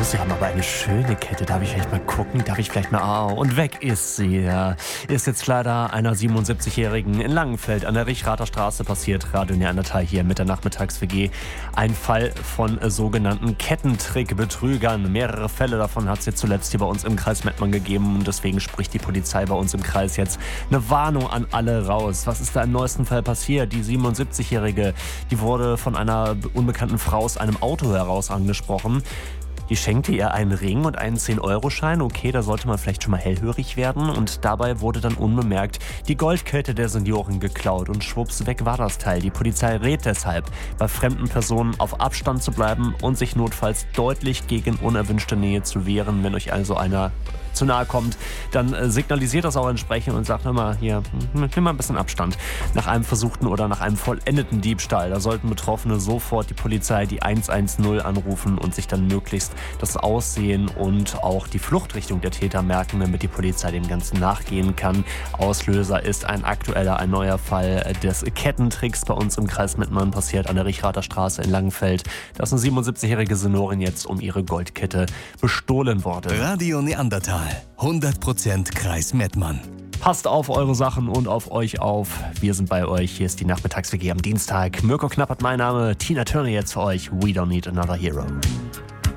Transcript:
Sie haben aber eine schöne Kette. Darf ich vielleicht mal gucken? Darf ich vielleicht mal... Oh, und weg ist sie. Ja. Ist jetzt leider einer 77-Jährigen in Langenfeld an der Richrather Straße passiert. Radio Neandertal hier mit der Nachmittags-WG. Ein Fall von sogenannten Kettentrick-Betrügern. Mehrere Fälle davon hat es jetzt zuletzt hier bei uns im Kreis Mettmann gegeben. Und deswegen spricht die Polizei bei uns im Kreis jetzt eine Warnung an alle raus. Was ist da im neuesten Fall passiert? Die 77-Jährige, die wurde von einer unbekannten Frau aus einem Auto heraus angesprochen. Die schenkte ihr einen Ring und einen 10-Euro-Schein. Okay, da sollte man vielleicht schon mal hellhörig werden. Und dabei wurde dann unbemerkt die Goldkette der Seniorin geklaut. Und schwupps, weg war das Teil. Die Polizei rät deshalb, bei fremden Personen auf Abstand zu bleiben und sich notfalls deutlich gegen unerwünschte Nähe zu wehren. Wenn euch also einer zu nahe kommt, dann signalisiert das auch entsprechend und sagt immer, hier, nimm mal ein bisschen Abstand. Nach einem versuchten oder nach einem vollendeten Diebstahl, da sollten Betroffene sofort die Polizei, die 110 anrufen und sich dann möglichst das Aussehen und auch die Fluchtrichtung der Täter merken, damit die Polizei dem Ganzen nachgehen kann. Auslöser ist ein neuer Fall des Kettentricks bei uns im Kreis Mettmann, passiert an der Richrather Straße in Langenfeld. Da ist eine 77-jährige Seniorin jetzt um ihre Goldkette bestohlen worden. Radio Neandertal, 100% Kreis Mettmann. Passt auf eure Sachen und auf euch auf. Wir sind bei euch. Hier ist die Nachmittags-WG am Dienstag. Mirko Knappert mein Name. Tina Turner jetzt für euch. We don't need another hero.